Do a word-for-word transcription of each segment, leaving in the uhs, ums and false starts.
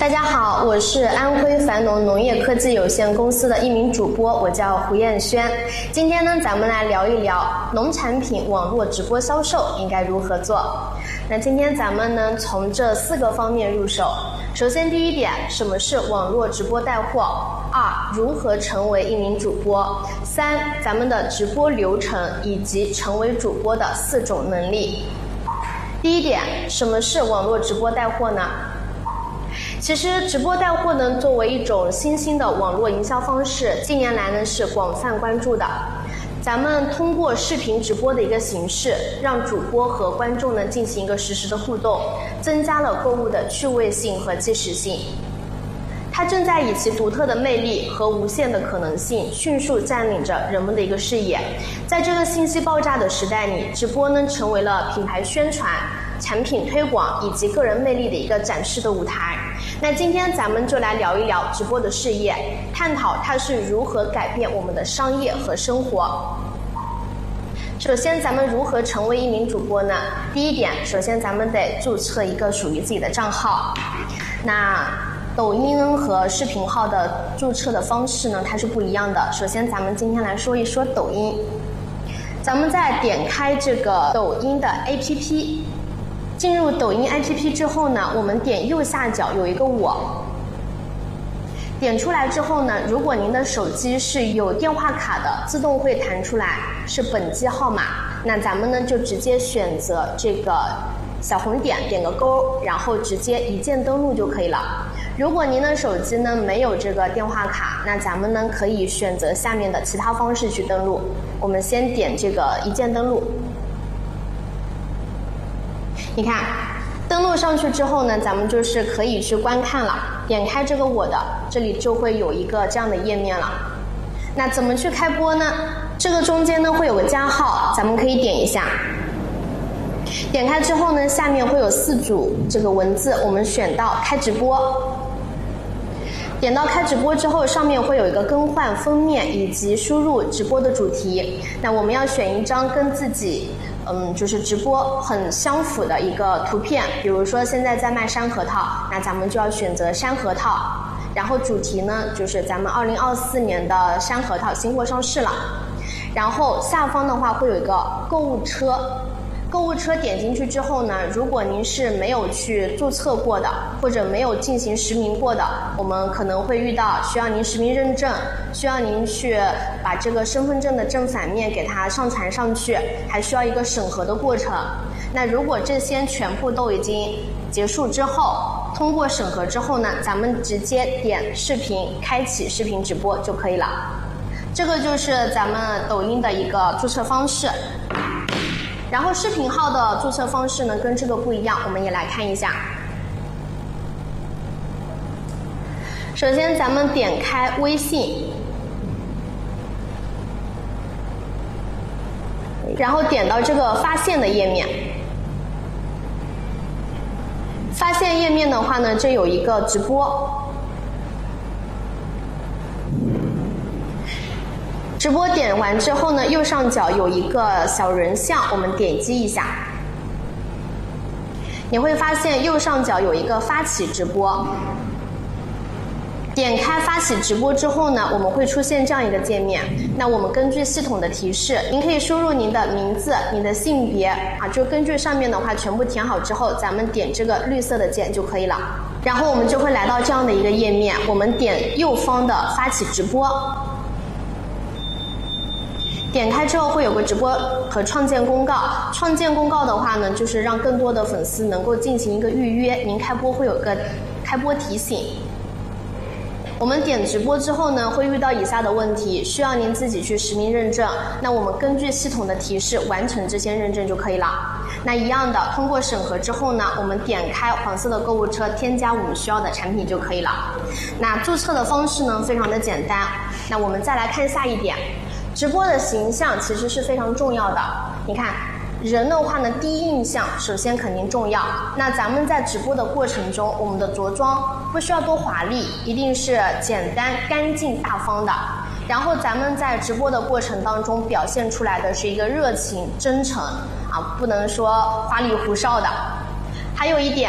大家好，我是安徽繁农农业科技有限公司的一名主播，我叫胡艳轩。今天呢，咱们来聊一聊农产品网络直播销售应该如何做。那今天咱们呢，从这四个方面入手。首先第一点，什么是网络直播带货？二，如何成为一名主播？三，咱们的直播流程以及成为主播的四种能力。第一点，什么是网络直播带货呢？其实直播带货呢，作为一种新兴的网络营销方式，近年来呢是广泛关注的。咱们通过视频直播的一个形式，让主播和观众呢进行一个实时的互动，增加了购物的趣味性和即时性。它正在以其独特的魅力和无限的可能性，迅速占领着人们的一个视野。在这个信息爆炸的时代里，直播呢成为了品牌宣传、产品推广以及个人魅力的一个展示的舞台。那今天咱们就来聊一聊直播的事业，探讨它是如何改变我们的商业和生活。首先，咱们如何成为一名主播呢？第一点，首先咱们得注册一个属于自己的账号。那抖音和视频号的注册的方式呢，它是不一样的。首先，咱们今天来说一说抖音。咱们在点开这个抖音的 A P P。进入抖音 A P P 之后呢，我们点右下角有一个我，点出来之后呢，如果您的手机是有电话卡的，自动会弹出来是本机号码，那咱们呢就直接选择这个小红点，点个勾，然后直接一键登录就可以了。如果您的手机呢没有这个电话卡，那咱们呢可以选择下面的其他方式去登录。我们先点这个一键登录。你看，登录上去之后呢，咱们就是可以去观看了。点开这个我的，这里就会有一个这样的页面了。那怎么去开播呢？这个中间呢会有个加号，咱们可以点一下。点开之后呢，下面会有四组这个文字，我们选到开直播。点到开直播之后，上面会有一个更换封面以及输入直播的主题。那我们要选一张跟自己嗯，就是直播很相符的一个图片，比如说现在在卖山核桃，那咱们就要选择山核桃。然后主题呢，就是咱们二零二四年的山核桃新货上市了。然后下方的话会有一个购物车。购物车点进去之后呢，如果您是没有去注册过的，或者没有进行实名过的，我们可能会遇到需要您实名认证，需要您去把这个身份证的正反面给它上传上去，还需要一个审核的过程。那如果这些全部都已经结束之后，通过审核之后呢，咱们直接点视频，开启视频直播就可以了。这个就是咱们抖音的一个注册方式。然后视频号的注册方式呢跟这个不一样，我们也来看一下。首先咱们点开微信，然后点到这个发现的页面。发现页面的话呢，这有一个直播。直播点完之后呢，右上角有一个小人像，我们点击一下，你会发现右上角有一个发起直播。点开发起直播之后呢，我们会出现这样一个界面。那我们根据系统的提示，您可以输入您的名字、您的性别啊，就根据上面的话全部填好之后，咱们点这个绿色的键就可以了。然后我们就会来到这样的一个页面，我们点右方的发起直播。点开之后会有个直播和创建公告，创建公告的话呢，就是让更多的粉丝能够进行一个预约，您开播会有个开播提醒。我们点直播之后呢，会遇到以下的问题，需要您自己去实名认证，那我们根据系统的提示完成这些认证就可以了。那一样的，通过审核之后呢，我们点开黄色的购物车，添加我们需要的产品就可以了。那注册的方式呢，非常的简单。那我们再来看下一点。直播的形象其实是非常重要的。你看，人的话呢，第一印象首先肯定重要。那咱们在直播的过程中，我们的着装不需要多华丽，一定是简单、干净、大方的。然后咱们在直播的过程当中表现出来的是一个热情、真诚啊，不能说花里胡哨的。还有一点，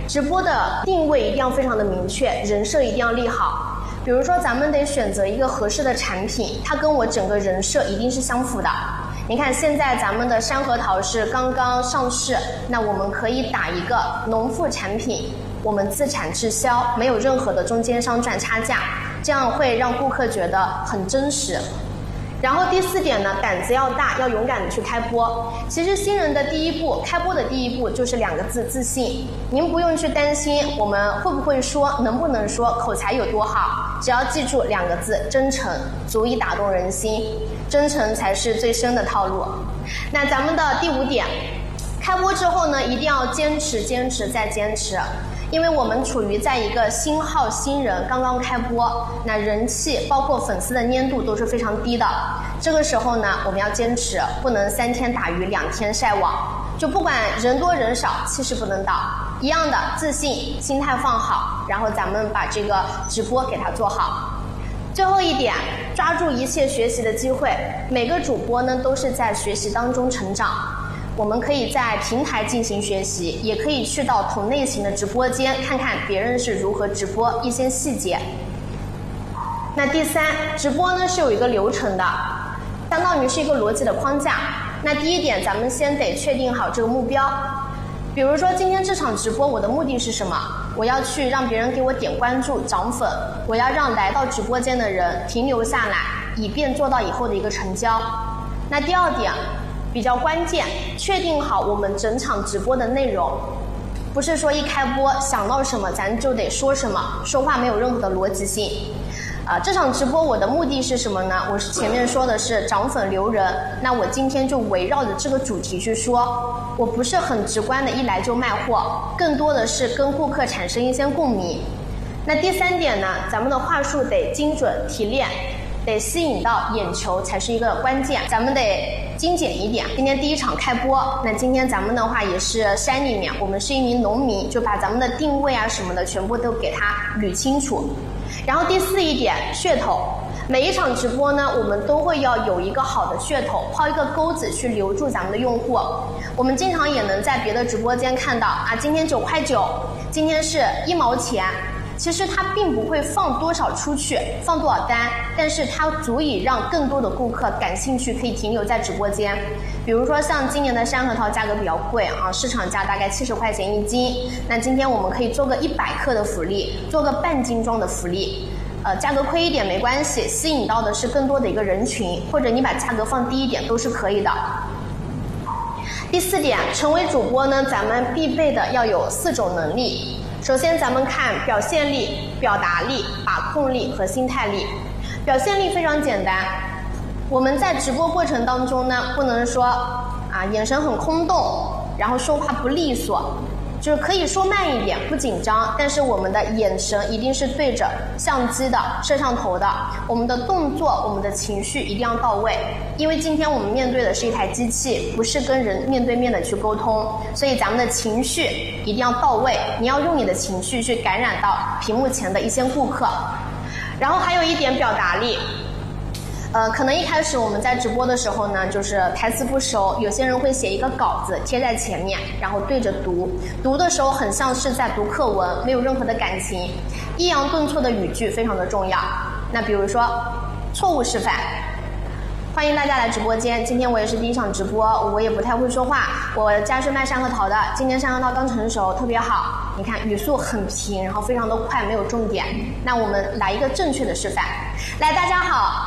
直播的定位一定要非常的明确，人设一定要立好。比如说咱们得选择一个合适的产品，它跟我整个人设一定是相符的。你看现在咱们的山核桃是刚刚上市，那我们可以打一个农副产品，我们自产自销，没有任何的中间商赚差价，这样会让顾客觉得很真实。然后第四点呢，胆子要大，要勇敢的去开播。其实新人的第一步，开播的第一步就是两个字：自信。您不用去担心我们会不会说，能不能说，口才有多好，只要记住两个字：真诚，足以打动人心。真诚才是最深的套路。那咱们的第五点，开播之后呢，一定要坚持，坚持再坚持。因为我们处于在一个新号新人刚刚开播，那人气包括粉丝的粘度都是非常低的。这个时候呢，我们要坚持，不能三天打鱼两天晒网。就不管人多人少，气势不能倒。一样的，自信，心态放好，然后咱们把这个直播给它做好。最后一点，抓住一切学习的机会。每个主播呢都是在学习当中成长。我们可以在平台进行学习，也可以去到同类型的直播间，看看别人是如何直播一些细节。那第三，直播呢是有一个流程的，相当于是一个逻辑的框架。那第一点，咱们先得确定好这个目标。比如说今天这场直播我的目的是什么？我要去让别人给我点关注涨粉，我要让来到直播间的人停留下来，以便做到以后的一个成交。那第二点比较关键，确定好我们整场直播的内容，不是说一开播想到什么咱就得说什么，说话没有任何的逻辑性。啊，这场直播我的目的是什么呢？我是前面说的是涨粉留人，那我今天就围绕着这个主题去说，我不是很直观的一来就卖货，更多的是跟顾客产生一些共鸣。那第三点呢，咱们的话术得精准提炼，得吸引到眼球才是一个关键，咱们得精简一点。今天第一场开播，那今天咱们的话也是山里面，我们是一名农民，就把咱们的定位啊什么的全部都给它捋清楚。然后第四一点，噱头。每一场直播呢，我们都会要有一个好的噱头，抛一个钩子去留住咱们的用户。我们经常也能在别的直播间看到啊，今天九块九，今天是一毛钱。其实它并不会放多少出去，放多少单，但是它足以让更多的顾客感兴趣，可以停留在直播间。比如说像今年的山核桃价格比较贵啊，市场价大概七十块钱一斤，那今天我们可以做个一百克的福利，做个半斤装的福利。呃，价格亏一点没关系，吸引到的是更多的一个人群，或者你把价格放低一点都是可以的。第四点，成为主播呢，咱们必备的要有四种能力。首先咱们看表现力、表达力、把控力和心态力。表现力非常简单，我们在直播过程当中呢，不能说啊眼神很空洞，然后说话不利索，就是可以说慢一点，不紧张，但是我们的眼神一定是对着相机的、摄像头的，我们的动作、我们的情绪一定要到位。因为今天我们面对的是一台机器，不是跟人面对面的去沟通，所以咱们的情绪一定要到位。你要用你的情绪去感染到屏幕前的一些顾客。然后还有一点表达力。呃，可能一开始我们在直播的时候呢，就是台词不熟，有些人会写一个稿子贴在前面，然后对着读，读的时候很像是在读课文，没有任何的感情，抑扬顿挫的语句非常的重要。那比如说错误示范，欢迎大家来直播间，今天我也是第一场直播，我也不太会说话，我家是卖山核桃的，今年山核桃刚成熟，特别好，你看语速很平，然后非常的快，没有重点。那我们来一个正确的示范，来，大家好，